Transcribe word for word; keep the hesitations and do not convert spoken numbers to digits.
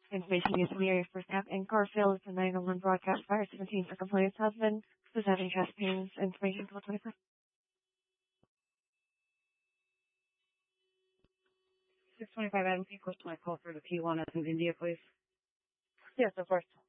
Information used to be area for snap and car failed to nine one one broadcast fire seventeen for complaints husband who's having chest pains. Information code twenty-four. six twenty-five Adam, can you close my call for the P one as in India, please? Yes, of course.